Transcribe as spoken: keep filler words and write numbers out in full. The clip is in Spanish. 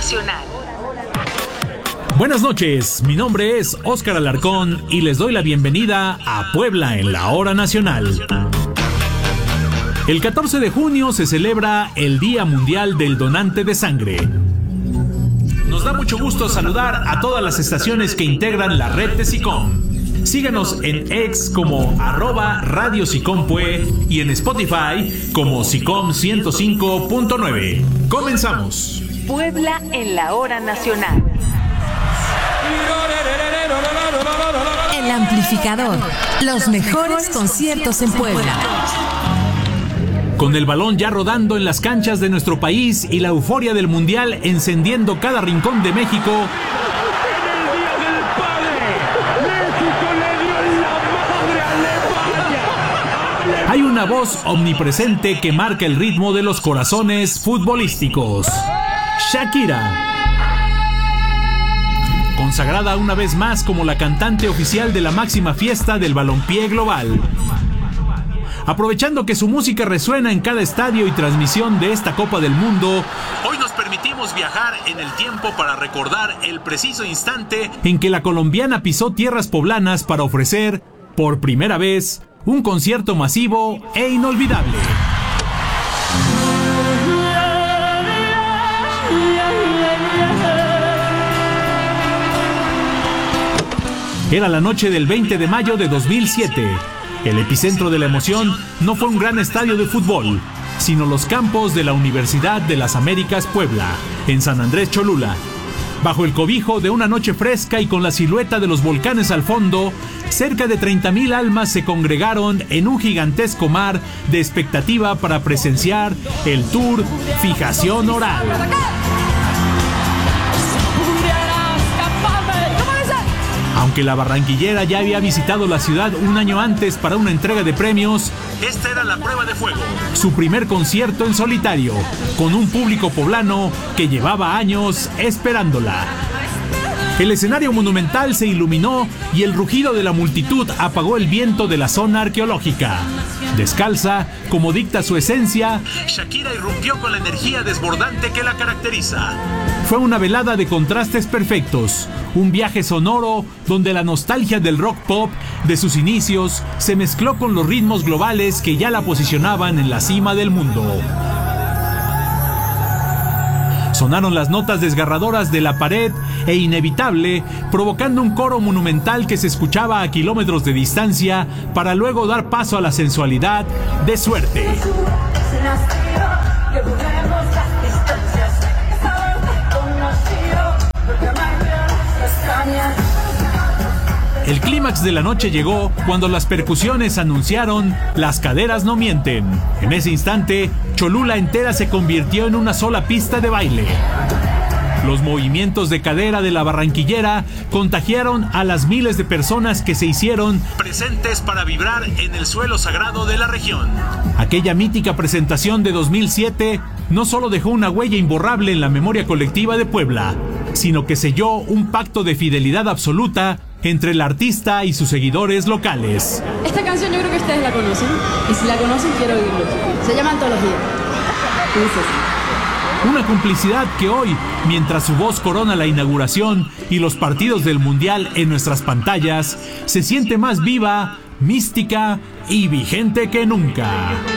Nacional. Buenas noches, mi nombre es Óscar Alarcón y les doy la bienvenida a Puebla en la Hora Nacional. El catorce de junio se celebra el Día Mundial del Donante de Sangre. Nos da mucho gusto saludar a todas las estaciones que integran la red de SICOM. Síganos en X como arroba Radio SICOM Pue y en Spotify como SICOM ciento cinco punto nueve. Comenzamos. Puebla en la Hora Nacional. El amplificador. Los mejores conciertos en Puebla. Con el balón ya rodando en las canchas de nuestro país y la euforia del Mundial encendiendo cada rincón de México, hay una voz omnipresente que marca el ritmo de los corazones futbolísticos. Shakira. Consagrada una vez más como la cantante oficial de la máxima fiesta del balompié global. Aprovechando que su música resuena en cada estadio y transmisión de esta Copa del Mundo, hoy nos permitimos viajar en el tiempo para recordar el preciso instante en que la colombiana pisó tierras poblanas para ofrecer, por primera vez, un concierto masivo e inolvidable. Era la noche del veinte de mayo de dos mil siete. El epicentro de la emoción no fue un gran estadio de fútbol, sino los campos de la Universidad de las Américas Puebla, en San Andrés Cholula. Bajo el cobijo de una noche fresca y con la silueta de los volcanes al fondo, cerca de treinta mil almas se congregaron en un gigantesco mar de expectativa para presenciar el tour Fijación Oral. Aunque la barranquillera ya había visitado la ciudad un año antes para una entrega de premios, esta era la prueba de fuego. Su primer concierto en solitario, con un público poblano que llevaba años esperándola. El escenario monumental se iluminó y el rugido de la multitud apagó el viento de la zona arqueológica. Descalza, como dicta su esencia, Shakira irrumpió con la energía desbordante que la caracteriza. Fue una velada de contrastes perfectos, un viaje sonoro donde la nostalgia del rock pop de sus inicios se mezcló con los ritmos globales que ya la posicionaban en la cima del mundo. Sonaron las notas desgarradoras de La Pared e Inevitable, provocando un coro monumental que se escuchaba a kilómetros de distancia para luego dar paso a la sensualidad de Suerte. El clímax de la noche llegó cuando las percusiones anunciaron "Las caderas no mienten". En ese instante, Cholula entera se convirtió en una sola pista de baile. Los movimientos de cadera de la barranquillera contagiaron a las miles de personas que se hicieron presentes para vibrar en el suelo sagrado de la región. Aquella mítica presentación de dos mil siete no solo dejó una huella imborrable en la memoria colectiva de Puebla, sino que selló un pacto de fidelidad absoluta entre el artista y sus seguidores locales. Esta canción yo creo que ustedes la conocen, y si la conocen quiero oírlo. Se llama Antología. Una complicidad que hoy, mientras su voz corona la inauguración y los partidos del Mundial en nuestras pantallas, se siente más viva, mística y vigente que nunca.